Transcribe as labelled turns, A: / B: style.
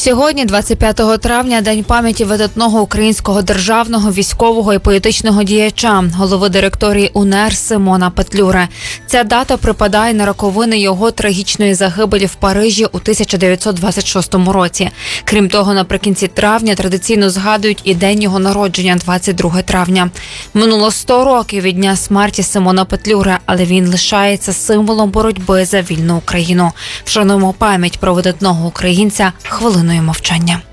A: Сьогодні, 25 травня, День пам'яті видатного українського державного, військового і політичного діяча, голови директорії УНР Симона Петлюри. Ця дата припадає на роковини його трагічної загибелі в Парижі у 1926 році. Крім того, наприкінці травня традиційно згадують і день його народження, 22 травня. Минуло 100 років від дня смерті Симона Петлюри, але він лишається символом боротьби за вільну Україну. Вшануємо пам'ять про видатного українця хвилиною мовчання.